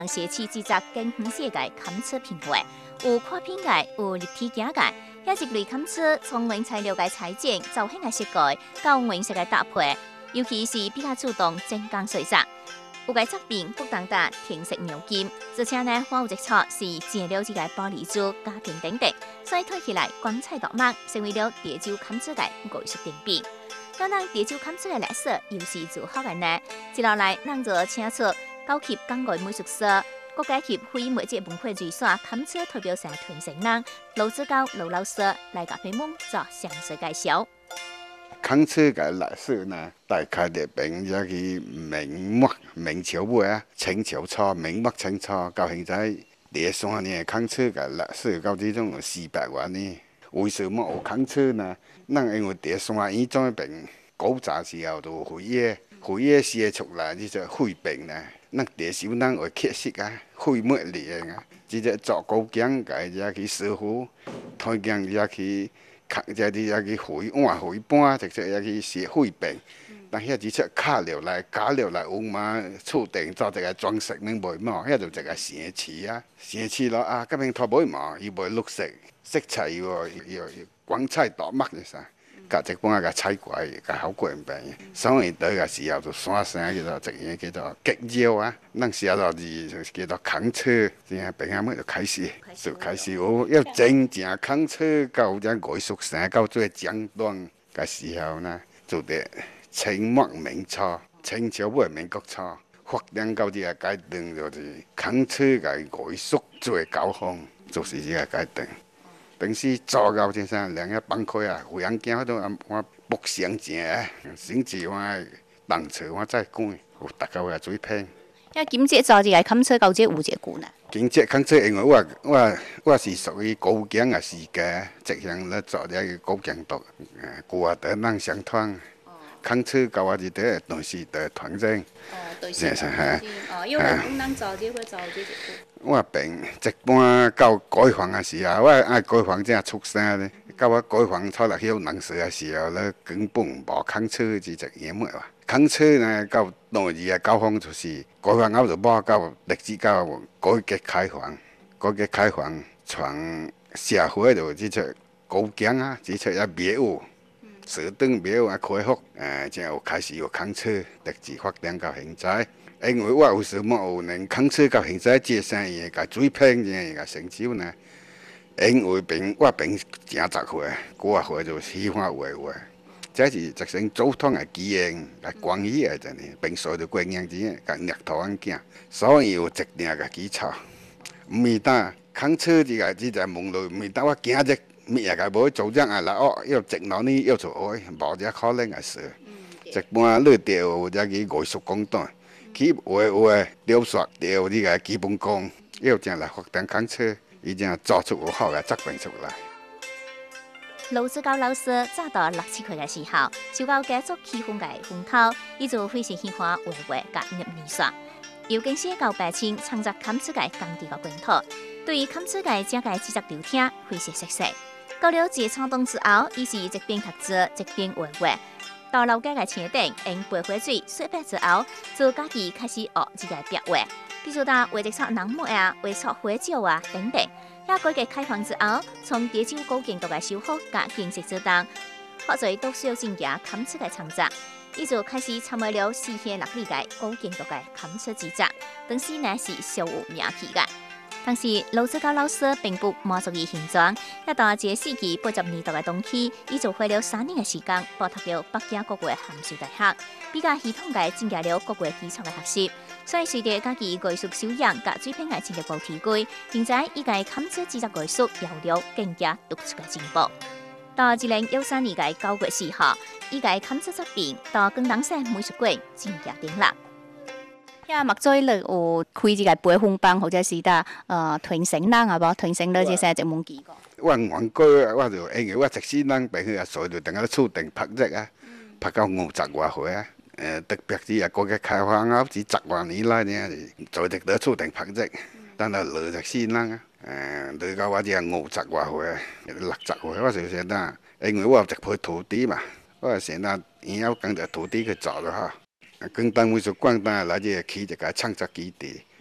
社区制作更远世界砍车品牌，有跨品界，有立体架界，遐一类砍车从原材料嘅裁剪、造型嘅设计，到原色嘅搭配，尤其是比较注重精工细作。有嘅侧边不当达停色牛金，而且呢，还有一撮是剪了这个玻璃珠、加平等等，所以睇起来光彩夺目，成为了潮州砍车嘅艺术典范。咱潮州砍车嘅历史又是如何嘅呢？接落来，咱就请出高级港外美术师、国家级非物质文化遗产砍车代表社传承人卢志高卢老师来甲朋友们做详细介绍。 砍车嘅历史呢，大概就从一个明朝尾啊，清朝初、明末清初到现在2、3年砍车嘅历史到这种400多年。为什么有砍车呢？咱因为2、3年这边古早时候就废野写出来这个废病呢，咱地手人会缺失啊，废末嚟啊，这个做古匠个只去师傅，推荐只去。这去废碗废盘，直接也去写废病。但遐只出卡落来，加落来有嘛厝顶做一个装饰，恁袂毛，遐就一个城市啊，城市咯啊，革命拖袂毛，伊袂绿色，色彩又光彩夺目是啥？甲一般甲彩怪，甲好过唔变。所以倒个时候就山声叫做一个叫做激绕啊，咱写落字就是叫做扛车，这样平下尾就开始有要真正扛车到这艺术生到最尖端个时候呢，就得清末明初、清朝尾民国初发展到这个阶段，就是扛车个艺术最高峰，就是这个阶段。平时做到这啥，两个崩溃啊！有人惊都我不相正啊，甚至我动车我再赶，有大家会水骗。 因今节做这个砍车到这有一句呢。 今节砍车，因为我是属于高匠的世界，一向咧做这个高匠度，古代咱相传。砍车到我这底，但是得团证。 对是哈。因为咱做这会做这一句。 我平一般到改房的时候，我爱改房正出声咧。到我改房初六晓农事的时候咧，根本无砍车这一样物哇。砍车呢，到第二个高峰就是改房后就摸到历史到改革开放，改革开放全社会就这出高匠啊，这出也庙务。社长庙啊开发，才有开始有砍车，直至发展到现在。因为我有什么有能砍车到现在这生意个水平这样个成就呢？因为我真10岁，9岁就喜欢画画，这是一生祖宗的基因，个关系个真哩。平时就过样子，个捏土安囝，所以有一定个基础。唔是单砍车这个门路，唔是单我今日。也个无做这样来哦，要直脑呢要做爱，无这可能个事。一般你着有这个艺术工段，去画雕塑，着这个基本功，要这样来发展砍车，伊这样做出有好个作品出来。 卢志高老师早到6、7岁的时候，受到家族气氛的熏陶，伊就非常喜欢画画甲艺术。尤其是到8青创作砍车界工地个本土，对于砍车界整个制作流程非常熟悉。到了这创动之后，伊是一边读书一边画画。到老家的车顶用白花水洗白之后，就家己开始学这个壁画，比如说画一撮人物啊、画撮花鸟啊等等。遐改革开放之后，从潮州古建筑的修复甲建设之中，学做都需要增加砍车的创作。伊就开始参与了4县6里的古建筑的砍车制作，当时呢是小有名气的。但是卢志高老师并不满足于现状，一到这世纪80年代的冬期，伊就花了3年的时间报读了北京国外函授大学，比较系统地增加了国外基础的学习。所以随着家己艺术修养甲水平的进一步提高，现在伊个砍车制作艺术有了更加突出的进步。到2013年的9月4号，伊个砍车作品到广东省美术馆正式展览。遐目做咧有开一个培训班，或者是传承人啊，无传承咧这些一门技艺。 我原过我就因为我一世人平去啊，所以就等下厝顶拍摄啊，拍到50多岁啊。特别是啊，改革开放后至10多年来呢，做伫在厝顶拍摄，等到60世人啊，到到我这50多岁、60岁，我就先当，因为我有一批土地嘛，我先当以后跟着土地去做了哈。广东美术馆当来这起一个创作基地，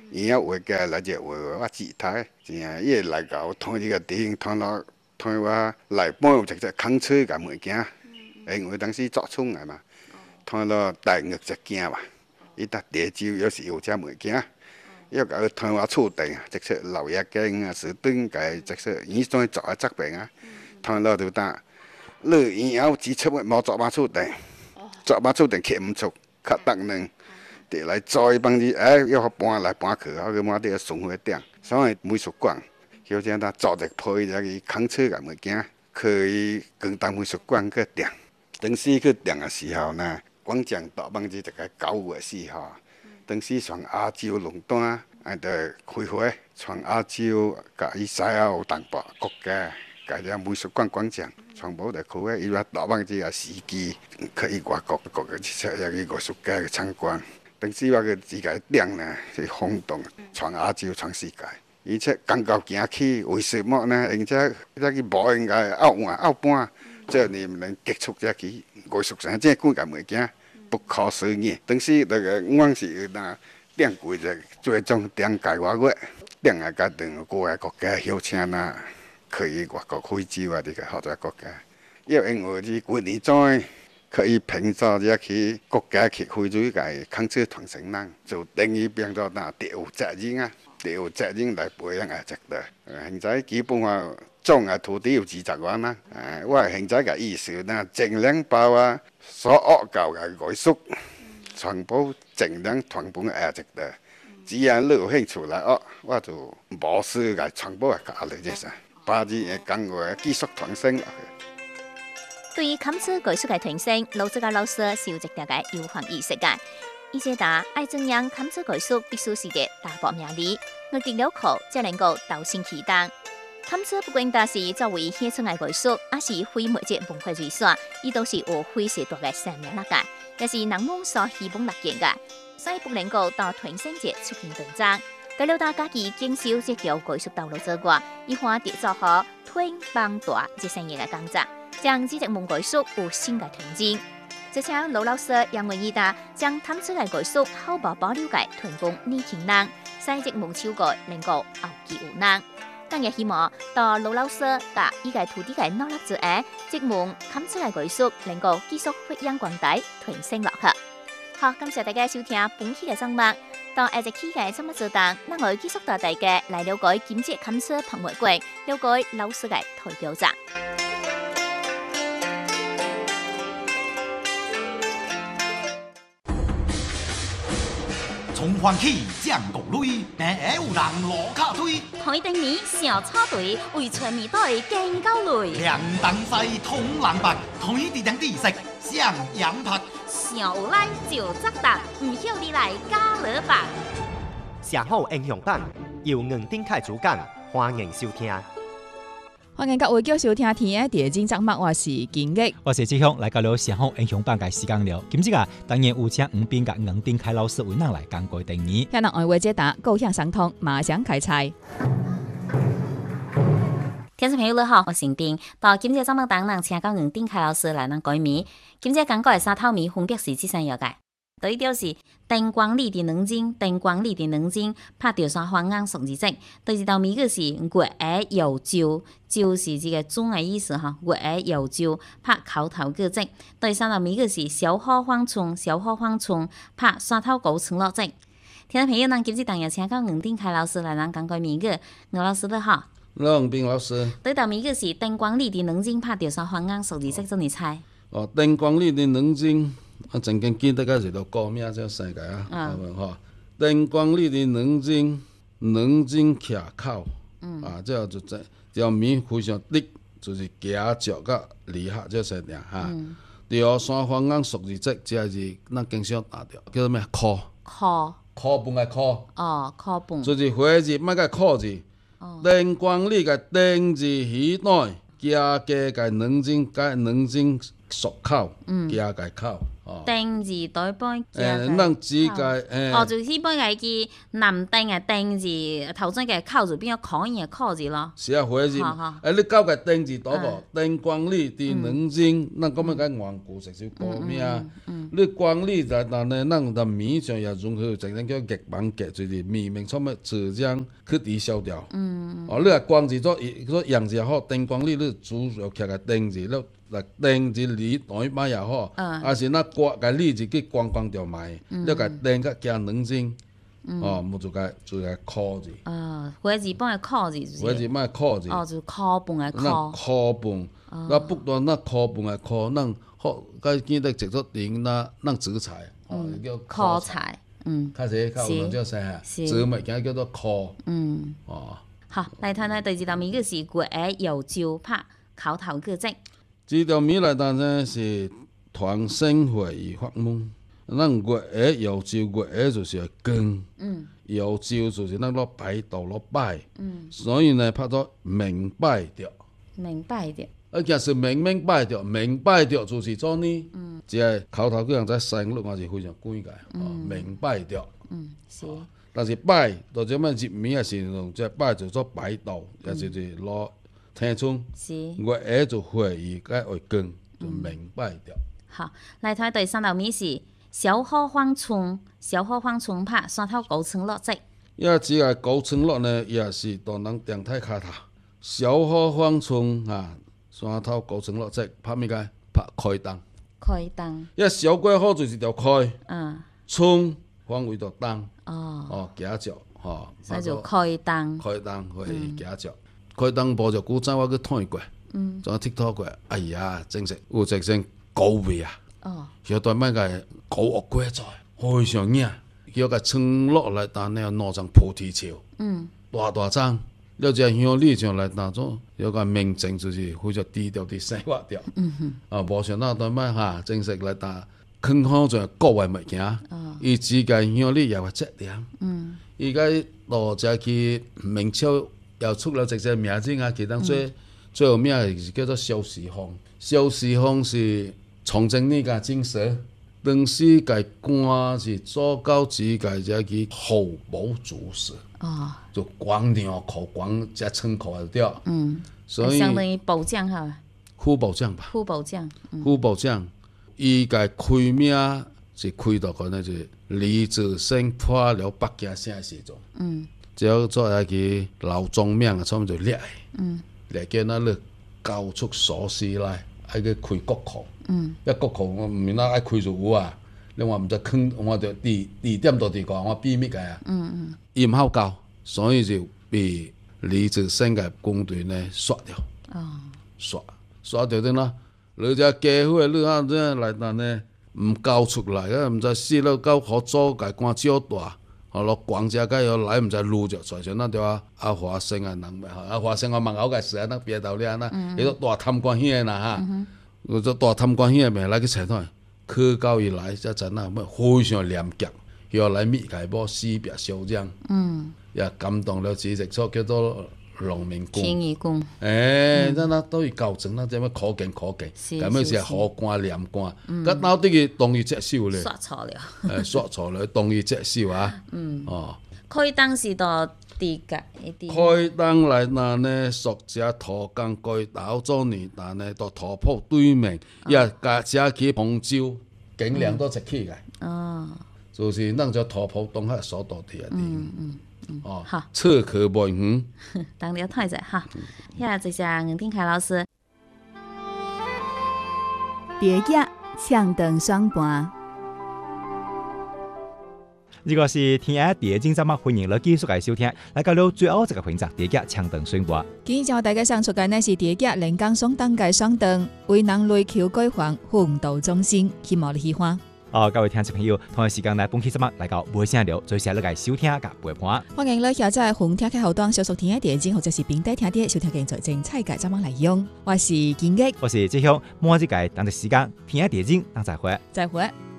伊要画家来者画我指他，真伊来搞拖这个电，拖我来搬有一只空车个物件，因为当时作厂个嘛，拖了大约一件嘛，伊搭地酒有时有只物件。要搞拖我厝地，即说老爷间啊、石墩个，即说伊总做啊责备啊，拖了就打，你以后只出没做把厝地，做把厝地客唔出，较得呢。得来再帮你，要搬来搬去，我个我哋送回店，所以美术馆，叫这他做一批一个空车个物件，去广东美术馆去店。当时去店的时候呢，广场大帮子一个9月4号，当时从亚洲龙单，着开会，从亚洲甲伊西亚有淡薄国家，甲只美术馆广场，全部就开会，伊话大帮子个司机，去外国个去一个艺术家去参观。当时我个自家店呢是轰动全亚洲、全世界，而且刚到行去，为什么呢？而且去无应该后半，这你们能结束这去艺术上这几个物件不可思议。当时那个我是那店柜就最终店界外国，店下甲等国外国家邀请呐，去外国非洲啊这个好多国家，要因为是几年前。可以凭着这去国家去非洲个空车传承人，就等于变做那地有责任啊，地有责任来培养下值得。现在基本上种啊土地有20万啦，我现在个意思呢，尽量把我所学到个艺术，全部尽量传本下值得。只要你有兴趣来学，我就无事个全部个教你这些，把这个工艺继续传承落去。 对于砍车艺术嘅传承，老师甲老师是有一定嘅有含意识嘅。伊些答爱怎样砍车艺术必须是个大搏命力，我哋了口才能够斗心启动。砍车不管但是作为乡村嘅艺术，也是非物质文化遗产，伊都是有非常大嘅生命力嘅，也是人们所希望乐见嘅。所以不能够到传承节出现竞争。该了大家己经手这条艺术道路之外，伊花缔造好推帮大这生意嘅工作。将这门艺术有新嘅传进，而且老师杨文义达将探出嘅艺术好保留嘅传供年轻人，使这门手艺能够后继有人。更也希望到老师甲伊嘅徒弟嘅努力之下，这门探出嘅艺术能够继续发扬光大，传承落去。好，感谢大家收听本期嘅节目。到下一期嘅节目做档，咱我继续带大家来了解今节探出拍卖会，了解老师嘅代表作。 从欢喜降国泪，但会有人落脚推。 台灯年小草队为全面队竞到累。 亮灯西通蓝白，台地两地色上羊拍。 上有来就责答，唔晓你来加勒吧。 上好英雄版由黄丁凯主讲，欢迎收听。 欢迎各位继续收听天的电竞节目，我是金玉， 我是志雄，来到了上好英雄版嘅时间了。今次啊，当然有请黄斌甲黄丁凯老师为咱来讲过定义。 向人爱话解答，构想相同，马上开猜。 听众朋友你好，我是黄斌。到今次节目当中，请到黄丁凯老师来咱改名。今次讲过嘅三套米分别是这三样嘅。第一条是灯光里的冷静，灯光里的冷静，拍掉山花硬熟字迹。第二道米个是月儿游照，照是这个钟的意思哈，月儿游照，拍口头个迹。第三道米个是小火荒村，小火荒村，拍山头高村落迹。听众朋友，咱今次当然请到黄丁凯老师来咱讲个米个，黄老师你好。 黄斌老师。 第道米个是灯光里的冷静，拍掉山花硬熟字迹，怎你猜？ 灯光里的冷静。曾经记得个一条歌名叫《世界》啊，吼！灯光里的冷静，冷静徛口，这就这条名非常直，就是行脚甲离合这些俩哈。条山方硬熟字迹，这是咱经常打掉，叫做咩？课本的课。 课本。 就是花字，莫个课字。灯光里个灯字起内，加个冷静，加冷静熟口，加个口。 定字代表咱指甲就是本个记南定嘅定字，頭先嘅扣字變咗考驗嘅考字咯。 是啊，火字。你搞個定字多個，定光里啲能精，咱咁樣講頑固食少個咩啊？你光里在但呢，咱就面上也融合成叫極板極，就是面面出乜浙江去抵消掉。你話光字做樣字也好，定光里你主要徛個定字，你來定字里代碼也好，還是那光個里字去光掉埋，你個定個加能精。冇做個考字。 火字幫嘅考字。 火字乜考字？ 就考本嘅考。 考本，那不斷那考本嘅考，咱學該見得直咗點咱指材，叫考材。 開始考能叫啥？指物件叫做考。 好，嚟睇睇第二道題嘅是國語有招拍考頭句子。 這道題嚟睇呢是團生會議發問。咱月下有朝，月下就是更，有朝就是咱攞擺道攞擺，所以呢拍咗明擺着。 明擺着。 其實明擺着，明擺着就是做呢，只係口頭嗰樣在生率我是非常關鍵，明擺着。 是。 但是擺到這麼入面嘅時候，即係擺就做擺道，也就是攞聽春。 是。 月下就會議該會更，就明擺着。 好，嚟睇第三道題是。小河荒村拍山頭高村落積。 也只係高村落呢，也是當人定態卡頭。小河荒村山頭高村落積拍咩嘅？拍開燈。 開燈。因為小過河就是條開。村方為條燈。假著所以就開燈。 開燈會假著。開燈播就古早我去睇過，仲有 TikTok 過。哎呀，真是有一聲高味啊！佢對乜嘅高惡鬼在，非常靚。佢個村落嚟但呢攞成菩提樹，大張。了只向里上嚟當做有個名稱就是非常低調啲生活調。無想到對乜正式嚟當坑好在國外物件，伊之間向里有個質量。伊個落只去明朝又出了一隻名字其當最有名係叫做蕭時峰。蕭時峰是從政呢個精神，當時個官是做到自個只去候補主事，就光條口光只稱口就掉。所以相當於部長嚇。 副部長吧。 副部長。 副部長，伊個開名是開到個呢就李自成破了北京城嘅時陣，只要做下去老莊名啊，差唔多就掠叫那咧交出鎖匙來，喺個開國庫。一國庫我唔免啦，愛開就有啊。你話唔知坑，我就地點到地個，我秘密嘅啊。伊唔好教，所以就被李自成嘅軍隊呢刷掉。刷掉點啦？你只家伙你啊，即係嚟但呢唔交出來啊，唔知死了交好做嘅官少大，好咯，廣家嘅又來唔知路着在上那條阿華生啊，能阿華生我問我嘅事啊，那別道理啊，那伊都大貪官險啦嚇。我做大貪官險咪來去採討，科教以來即陣啊，非常廉潔，又來滅解波死別小將，也感動了主席所叫做農民工。 天義工。 那都要校正啦，即係可敬，咁樣是好官廉官，咁鬧啲嘅當然隻手咧。 刷錯了。 刷錯了，當然隻手啊。 開燈是到地格一啲。 開燈嚟嗱呢，屬只土工蓋島做年，但呢到土鋪對面，也加只去杭州，景亮都直去嘅。就是咱就土鋪東海所到啲啊啲。側可不遠。 當了太仔哈，呀，這是吳定凱老師。 蝶夾唱燈雙盤。 呢個是天下蝶經節目，歡迎你繼續嚟收聽。嚟到了最後一個環節，蝶夾唱燈雙盤。 今日教大家上出嘅呢是蝶夾連江雙燈嘅雙燈，為人類求改換，奮鬥中心，希望你喜歡。 各位聽眾朋友，同一時間嚟本期節目嚟到尾聲了，最時嚟嚟收聽甲陪伴。 歡迎你下載紅聽嘅後端，小屬天下蝶經或者是平台聽啲收聽嘅最精彩嘅節目內容。我是建益， 我是志雄，末一屆當嘅時間，天下蝶經，當再會。 再會。